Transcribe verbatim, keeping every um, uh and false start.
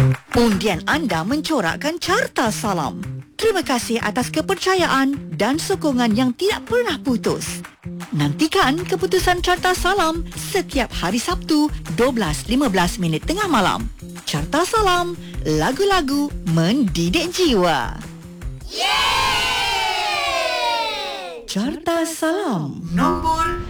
Undian anda mencorakkan Carta Salam. Terima kasih atas kepercayaan dan sokongan yang tidak pernah putus. Nantikan keputusan Carta Salam setiap hari Sabtu dua belas lima belas minit tengah malam. Carta Salam, lagu-lagu mendidik jiwa. Yeay! Carta Salam, nombor